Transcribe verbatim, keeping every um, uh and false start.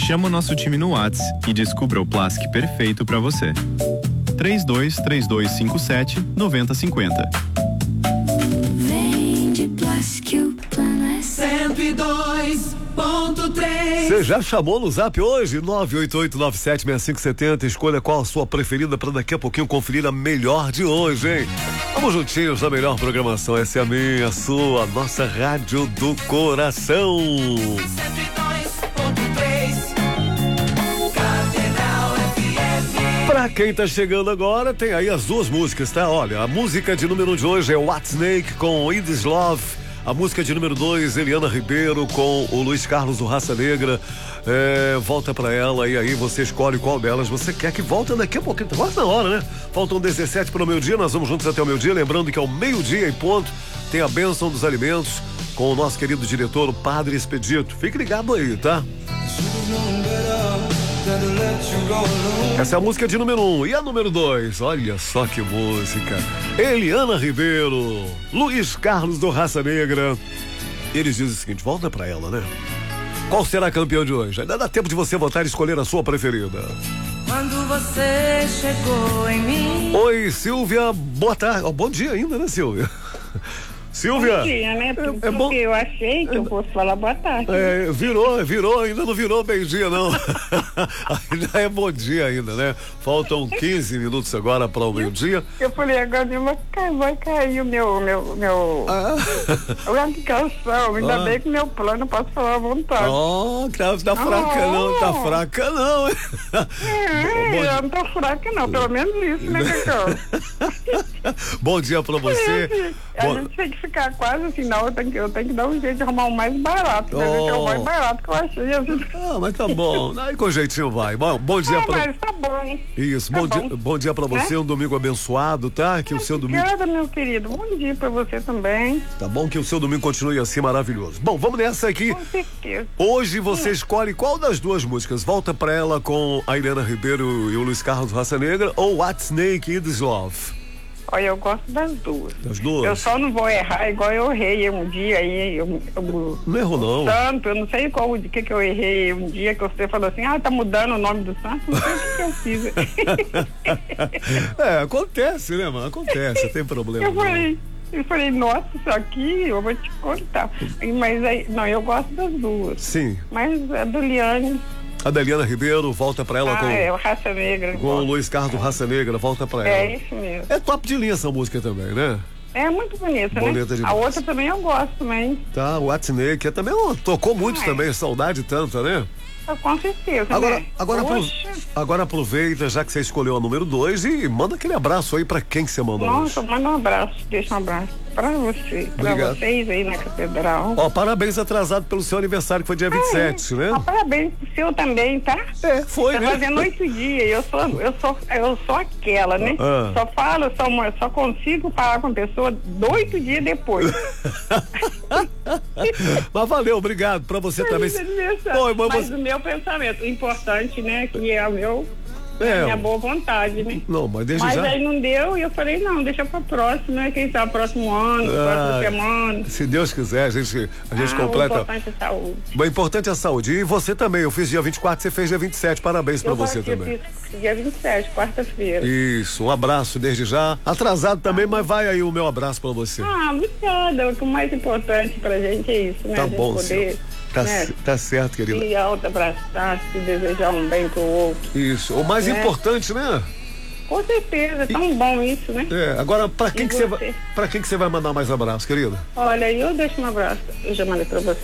Chama o nosso time no WhatsApp e descubra o plastic perfeito para você. três dois três dois cinco sete nove zero cinco zero. Vende Plastic, o plano é cento e dois ponto três. Você já chamou no Zap hoje? nove oito oito nove sete seis cinco sete zero. Escolha qual a sua preferida para daqui a pouquinho conferir a melhor de hoje, hein? Vamos juntinhos na melhor programação. Essa é a minha, a sua, a nossa rádio do coração. cento e dois ponto três. Catedral F M. Pra quem tá chegando agora, tem aí as duas músicas, tá? Olha, a música de número um de hoje é Whitesnake com It Is Love. A música de número dois, Eliana Ribeiro com o Luiz Carlos do Raça Negra. É, volta pra ela e aí você escolhe qual delas você quer que volte daqui a pouquinho. Quase na hora, né? Faltam dezessete para o meio-dia, nós vamos juntos até o meio-dia. Lembrando que ao meio-dia e ponto tem a bênção dos alimentos com o nosso querido diretor, o Padre Expedito. Fique ligado aí, tá? Essa é a música de número um. E a número dois? Olha só que música. Eliana Ribeiro, Luiz Carlos do Raça Negra. Eles dizem o seguinte, volta pra ela, né? Qual será campeão de hoje? Ainda dá tempo de você votar e escolher a sua preferida. Quando você chegou em mim. Oi, Silvia, boa tarde. Oh, bom dia ainda, né, Silvia? Silvia. Bom dia, né? Porque é, é bom... eu achei que eu fosse falar boa tarde. É, virou, virou, ainda não virou bem dia, não. Ainda é bom dia ainda, né? Faltam quinze minutos agora para o meio-dia. Eu falei, agora vai, vai cair o meu, meu, meu... Ah. A aplicação, ainda ah. bem que meu plano eu posso falar à vontade. Oh, tá, tá fraca ah. não, tá fraca não. É, eu não tô fraca não, pelo menos isso, né, Cacau? Bom dia pra você. É, a bom... gente tem que ficar quase assim, não, eu tenho que, eu tenho que dar um jeito de arrumar o mais barato, né? Oh. Que é o mais barato que eu achei. Assim. Ah, mas tá bom, aí com jeitinho vai. Bom, bom dia ah, pra... mas tá bom. Isso, tá bom, bom. Dia, bom dia pra você, né? Um domingo abençoado, tá? Que o seu domingo... Obrigada, meu querido, bom dia pra você também. Tá bom, que o seu domingo continue assim maravilhoso. Bom, vamos nessa aqui. Com certeza. Hoje você escolhe qual das duas músicas? Volta pra ela com a Eliana Ribeiro e o Luiz Carlos Raça Negra ou Whitesnake, It Is Love? Olha, eu gosto das duas. Das duas? Eu só não vou errar igual eu errei um dia aí. Eu, eu, não errou, não. Santo, eu não sei qual o que, que eu errei um dia que você falou assim, ah, tá mudando o nome do santo, não sei o que, que eu fiz. É, acontece, né, mano? Acontece, tem problema. Eu falei, eu falei, nossa, isso aqui eu vou te contar. Mas aí, não, eu gosto das duas. Sim. Mas a do Liane. A da Eliana Ribeiro, volta pra ela ah, com... é, o Raça Negra. Com o Luiz Carlos Raça Negra, volta pra ela. É isso mesmo. É top de linha essa música também, né? É muito bonita, bonita né? Demais. A outra também eu gosto também. Tá, o Whitesnake, que também tocou muito ah, também, é. Saudade tanta, né? Com certeza. Agora, né? agora, apro... agora aproveita, já que você escolheu a número dois, e manda aquele abraço aí pra quem que você mandou. Nossa, hoje. manda um abraço, deixa um abraço pra você, pra Obrigado. Vocês aí na Catedral. Ó, parabéns atrasado pelo seu aniversário, que foi dia vinte e sete, é, né? Ó, parabéns pro seu também, tá? É, foi, tá né? Tá fazendo oito dias, eu sou, eu sou, eu sou aquela, né? Ah. Só falo, só, só consigo falar com a pessoa oito dias depois. Mas valeu, obrigado pra você também. Oi, mas, mas você... o meu pensamento, o importante, né, que é o meu, é, a minha boa vontade, né? Não, mas desde mas já... aí não deu e eu falei, não, deixa pra próximo, né? Quem sabe próximo ano, ah, próxima semana. Se Deus quiser, a gente, a gente ah, completa. O importante é a saúde. O importante é a saúde. E você também, eu fiz dia vinte e quatro, você fez dia vinte e sete, parabéns pra eu você também. Fiz dia vinte e sete, quarta-feira. Isso, um abraço desde já. Atrasado também, ah. mas vai aí o meu abraço pra você. Ah, obrigada. O mais importante pra gente é isso, né? Tá a gente bom, poder... Tá, né? Tá certo, querida. E alto abraçar, se desejar um bem pro outro. Isso, o mais né? importante, né? Com certeza, é tão e... bom isso, né? É, agora pra quem, que você vai, pra quem que você vai mandar mais abraço, querida? Olha, eu deixo um abraço, eu já mandei pra você.